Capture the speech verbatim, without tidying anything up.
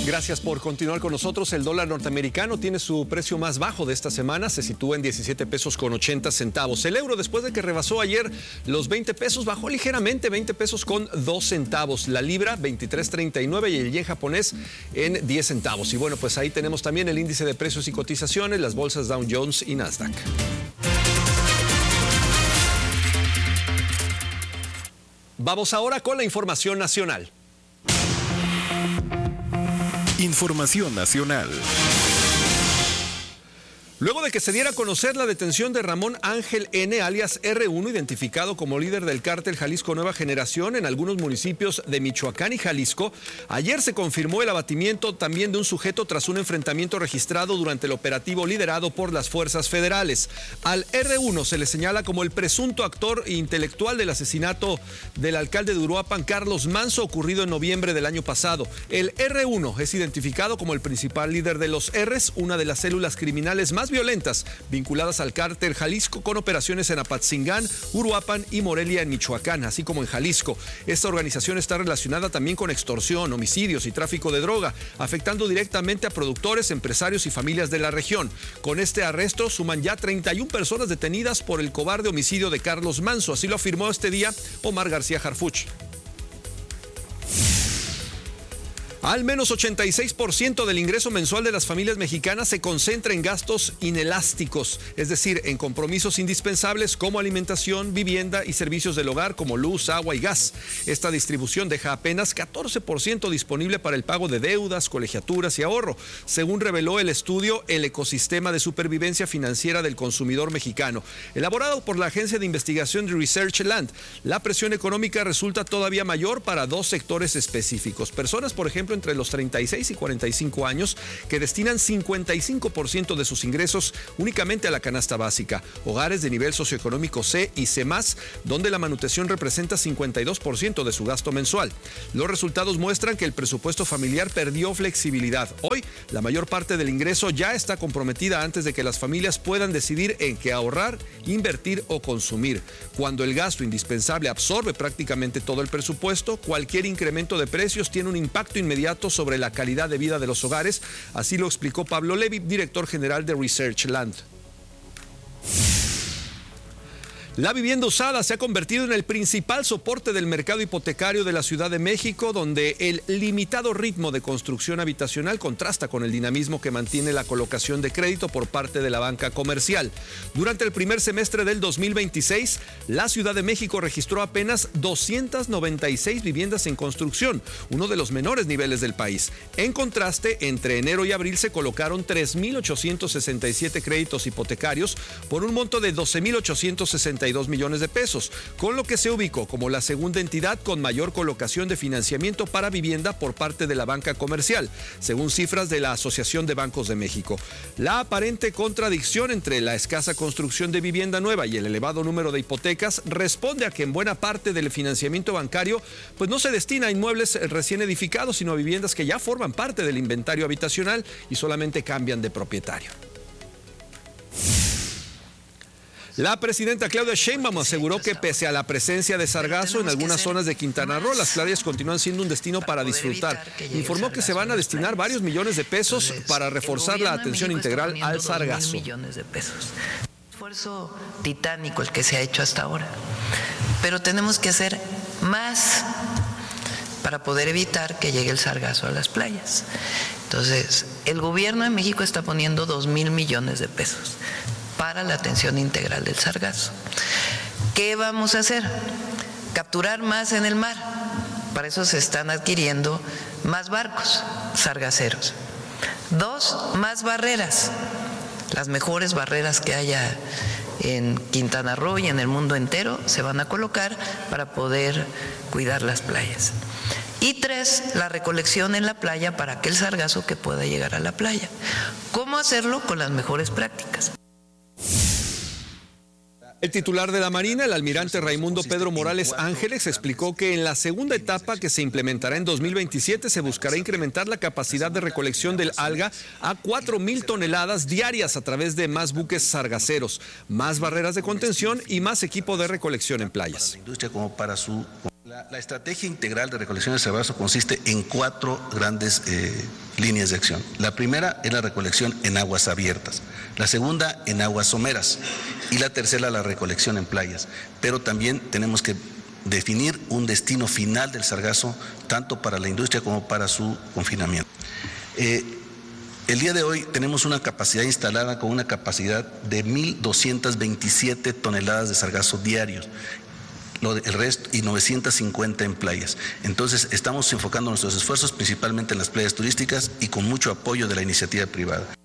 Gracias por continuar con nosotros. El dólar norteamericano tiene su precio más bajo de esta semana, se sitúa en diecisiete pesos con ochenta centavos. El euro, después de que rebasó ayer los veinte pesos, bajó ligeramente, veinte pesos con dos centavos. La libra, veintitrés treinta y nueve, y el yen japonés en diez centavos. Y bueno, pues ahí tenemos también el índice de precios y cotizaciones, las bolsas Dow Jones y Nasdaq. Vamos ahora con la información nacional. Información nacional. Luego de que se diera a conocer la detención de Ramón Ángel N., alias erre uno, identificado como líder del cártel Jalisco Nueva Generación en algunos municipios de Michoacán y Jalisco, ayer se confirmó el abatimiento también de un sujeto tras un enfrentamiento registrado durante el operativo liderado por las fuerzas federales. Al erre uno se le señala como el presunto actor intelectual del asesinato del alcalde de Uruapan, Carlos Manso, ocurrido en noviembre del año pasado. El erre uno es identificado como el principal líder de los R's, una de las células criminales más violentas vinculadas al cártel Jalisco, con operaciones en Apatzingán, Uruapan y Morelia en Michoacán, así como en Jalisco. Esta organización está relacionada también con extorsión, homicidios y tráfico de droga, afectando directamente a productores, empresarios y familias de la región. Con este arresto suman ya treinta y una personas detenidas por el cobarde homicidio de Carlos Manso, así lo afirmó este día Omar García Harfuch. Al menos ochenta y seis por ciento del ingreso mensual de las familias mexicanas se concentra en gastos inelásticos, es decir, en compromisos indispensables como alimentación, vivienda y servicios del hogar como luz, agua y gas. Esta distribución deja apenas catorce por ciento disponible para el pago de deudas, colegiaturas y ahorro, según reveló el estudio El ecosistema de supervivencia financiera del consumidor mexicano, elaborado por la agencia de investigación de Research Land. La presión económica resulta todavía mayor para dos sectores específicos. Personas, por ejemplo, entre los treinta y seis y cuarenta y cinco años, que destinan cincuenta y cinco por ciento de sus ingresos únicamente a la canasta básica. Hogares de nivel socioeconómico C y C más, donde la manutención representa cincuenta y dos por ciento de su gasto mensual. Los resultados muestran que el presupuesto familiar perdió flexibilidad. Hoy, la mayor parte del ingreso ya está comprometida antes de que las familias puedan decidir en qué ahorrar, invertir o consumir. Cuando el gasto indispensable absorbe prácticamente todo el presupuesto, cualquier incremento de precios tiene un impacto inmediato sobre la calidad de vida de los hogares, así lo explicó Pablo Levy, director general de Research Land. La vivienda usada se ha convertido en el principal soporte del mercado hipotecario de la Ciudad de México, donde el limitado ritmo de construcción habitacional contrasta con el dinamismo que mantiene la colocación de crédito por parte de la banca comercial. Durante el primer semestre del dos mil veintiséis, la Ciudad de México registró apenas doscientas noventa y seis viviendas en construcción, uno de los menores niveles del país. En contraste, entre enero y abril se colocaron tres mil ochocientos sesenta y siete créditos hipotecarios por un monto de doce mil ochocientos sesenta y dos millones de pesos, con lo que se ubicó como la segunda entidad con mayor colocación de financiamiento para vivienda por parte de la banca comercial, según cifras de la Asociación de Bancos de México. La aparente contradicción entre la escasa construcción de vivienda nueva y el elevado número de hipotecas responde a que en buena parte del financiamiento bancario pues no se destina a inmuebles recién edificados, sino a viviendas que ya forman parte del inventario habitacional y solamente cambian de propietario. La presidenta Claudia Sheinbaum aseguró que pese a la presencia de sargazo en algunas zonas de Quintana Roo, las playas continúan siendo un destino para disfrutar. Informó que se van a destinar varios millones de pesos para reforzar la atención integral al sargazo. Esfuerzo titánico el que se ha hecho hasta ahora, pero tenemos que hacer más para poder evitar que llegue el sargazo a las playas. Entonces, el gobierno de México está poniendo dos mil millones de pesos para la atención integral del sargazo. ¿Qué vamos a hacer? Capturar más en el mar. Para eso se están adquiriendo más barcos sargaceros. Dos, más barreras. Las mejores barreras que haya en Quintana Roo y en el mundo entero se van a colocar para poder cuidar las playas. Y tres, la recolección en la playa para aquel sargazo que pueda llegar a la playa. ¿Cómo hacerlo? Con las mejores prácticas. El titular de la Marina, el almirante Raimundo Pedro Morales Ángeles, explicó que en la segunda etapa, que se implementará en dos mil veintisiete, se buscará incrementar la capacidad de recolección del alga a cuatro mil toneladas diarias a través de más buques sargaceros, más barreras de contención y más equipo de recolección en playas. La industria como para su... La, la estrategia integral de recolección de sargazo consiste en cuatro grandes eh, líneas de acción. La primera es la recolección en aguas abiertas, la segunda en aguas someras y la tercera la recolección en playas. Pero también tenemos que definir un destino final del sargazo, tanto para la industria como para su confinamiento. Eh, el día de hoy tenemos una capacidad instalada con una capacidad de mil doscientas veintisiete toneladas de sargazo diarios. El resto y novecientas cincuenta en playas. Entonces estamos enfocando nuestros esfuerzos principalmente en las playas turísticas y con mucho apoyo de la iniciativa privada.